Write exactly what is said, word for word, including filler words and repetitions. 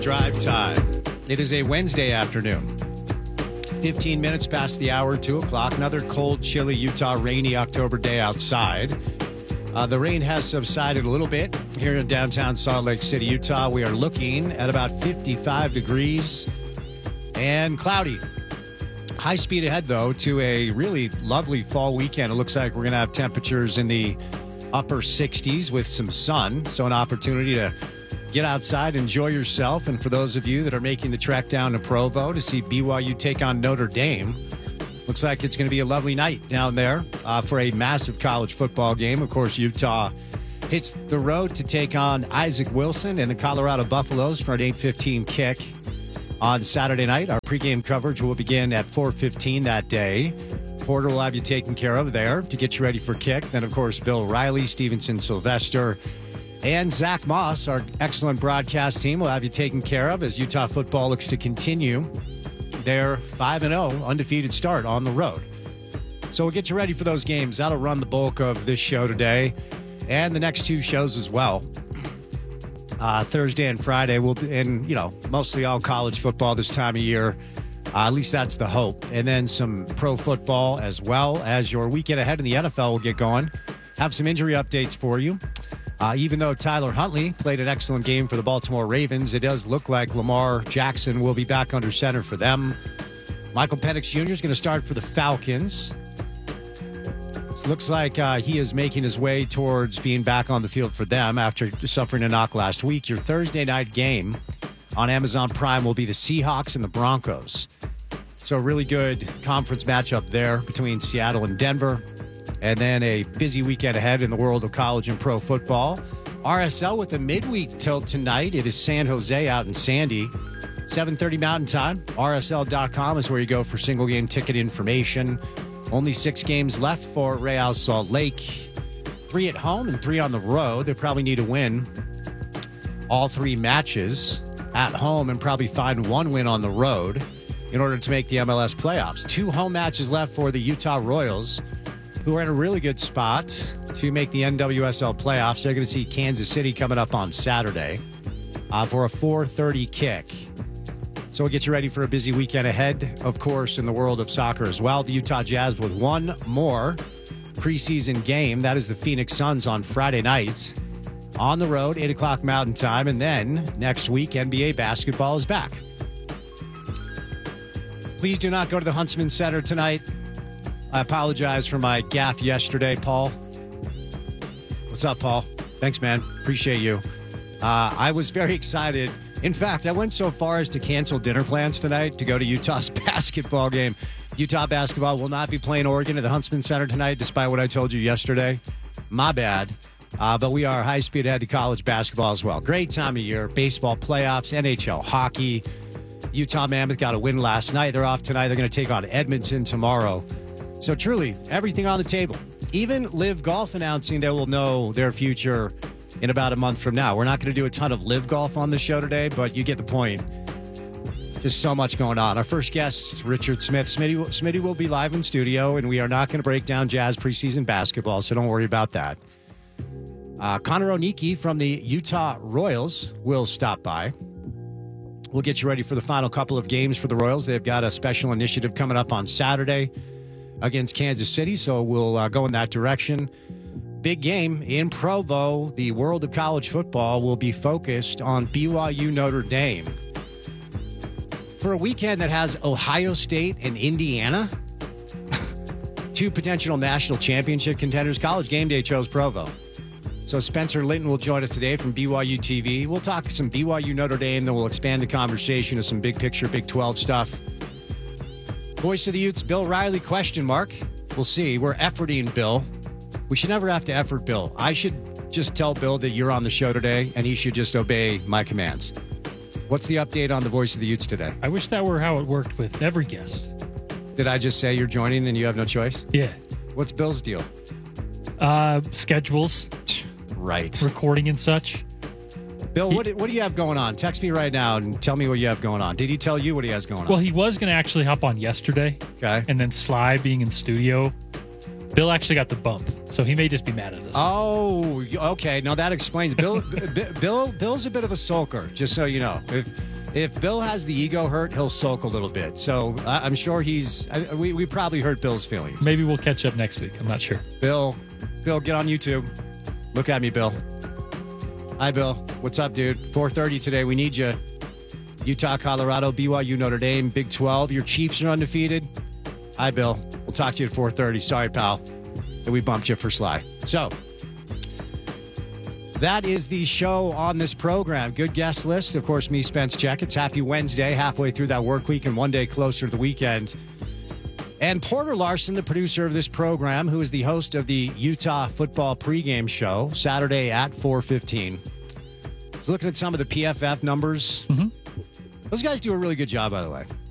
Drive Time. It is a Wednesday afternoon. fifteen minutes past the hour, two o'clock. Another cold, chilly Utah, rainy October day outside. Uh, the rain has subsided a little bit here in downtown Salt Lake City, Utah. We are looking at about fifty-five degrees and cloudy. High speed ahead, though, to a really lovely fall weekend. It looks like we're going to have temperatures in the upper sixties with some sun. So an opportunity to get outside, enjoy yourself. And for those of you that are making the trek down to Provo to see B Y U take on Notre Dame, looks like it's going to be a lovely night down there uh, for a massive college football game. Of course, Utah hits the road to take on Isaac Wilson and the Colorado Buffaloes for an eight fifteen kick on Saturday night. Our pregame coverage will begin at four fifteen that day. Porter will have you taken care of there to get you ready for kick. Then, of course, Bill Riley, Stevenson Sylvester, and Zach Moss, our excellent broadcast team, will have you taken care of as Utah football looks to continue their five and oh undefeated start on the road. So we'll get you ready for those games. That'll run the bulk of this show today and the next two shows as well. Uh, Thursday and Friday, we'll be in, you know, mostly all college football this time of year. Uh, at least that's the hope. And then some pro football as well as your weekend ahead in the N F L will get going. Have some injury updates for you. Uh, even though Tyler Huntley played an excellent game for the Baltimore Ravens, it does look like Lamar Jackson will be back under center for them. Michael Penix Junior is going to start for the Falcons. It looks like uh, he is making his way towards being back on the field for them after suffering a knock last week. Your Thursday night game on Amazon Prime will be the Seahawks and the Broncos. So a really good conference matchup there between Seattle and Denver. And then a busy weekend ahead in the world of college and pro football. R S L with a midweek tilt tonight. It is San Jose out in Sandy. seven thirty Mountain Time. R S L dot com is where you go for single game ticket information. Only six games left for Real Salt Lake. Three at home and three on the road. They probably need to win all three matches at home and probably find one win on the road in order to make the M L S playoffs. Two home matches left for the Utah Royals, who are in a really good spot to make the N W S L playoffs. They're going to see Kansas City coming up on Saturday uh, for a four thirty kick. So we'll get you ready for a busy weekend ahead, of course, in the world of soccer as well. The Utah Jazz with one more preseason game. That is the Phoenix Suns on Friday night on the road, eight o'clock Mountain Time. And then next week, N B A basketball is back. Please do not go to the Huntsman Center tonight. I apologize for my gaffe yesterday, Paul. What's up, Paul? Thanks, man. Appreciate you. Uh, I was very excited. In fact, I went so far as to cancel dinner plans tonight to go to Utah's basketball game. Utah basketball will not be playing Oregon at the Huntsman Center tonight, despite what I told you yesterday. My bad. Uh, but we are high speed ahead to college basketball as well. Great time of year. Baseball playoffs, N H L hockey. Utah Mammoth got a win last night. They're off tonight. They're going to take on Edmonton tomorrow. So truly, everything on the table. Even Live Golf announcing they will know their future in about a month from now. We're not going to do a ton of Live Golf on the show today, but you get the point. Just so much going on. Our first guest, Richard Smith. Smitty, Smitty will be live in studio, and we are not going to break down Jazz preseason basketball, so don't worry about that. Uh, Connor Onieki from the Utah Royals will stop by. We'll get you ready for the final couple of games for the Royals. They've got a special initiative coming up on Saturday against Kansas City, so we'll uh, go in that direction. Big game in Provo. The world of college football will be focused on B Y U Notre Dame. For a weekend that has Ohio State and Indiana, two potential national championship contenders, College Game Day chose Provo. So Spencer Linton will join us today from B Y U T V. We'll talk some B Y U Notre Dame, then we'll expand the conversation to some big picture Big twelve stuff. Voice of the Utes, Bill Riley, question mark. We'll see. We're efforting Bill. We should never have to effort Bill. I should just tell Bill that you're on the show today, and he should just obey my commands. What's the update on the Voice of the Utes today? I wish that were how it worked with every guest. Did I just say you're joining and you have no choice? Yeah. What's Bill's deal? Uh, schedules. Right. Recording and such. Bill, he, what, what do you have going on? Text me right now and tell me what you have going on. Did he tell you what he has going on? Well, he was going to actually hop on yesterday. Okay. And then Sly being in studio. Bill actually got the bump, so he may just be mad at us. Oh, okay. Now that explains. Bill, B- Bill, Bill's a bit of a sulker, just so you know. If If Bill has the ego hurt, he'll sulk a little bit. So uh, I'm sure he's. I, we we probably hurt Bill's feelings. Maybe we'll catch up next week. I'm not sure. Bill, Bill, get on YouTube. Look at me, Bill. Hi, Bill. What's up, dude? four thirty today. We need you. Utah, Colorado, B Y U, Notre Dame, Big twelve. Your Chiefs are undefeated. Hi, Bill. We'll talk to you at four thirty. Sorry, pal, that we bumped you for Sly. So that is the show on this program. Good guest list. Of course, me, Spence Check. It's Happy Wednesday, halfway through that work week and one day closer to the weekend. And Porter Larson, the producer of this program, who is the host of the Utah football pregame show, Saturday at four fifteen. I was looking at some of the P F F numbers. Mm-hmm. Those guys do a really good job, by the way.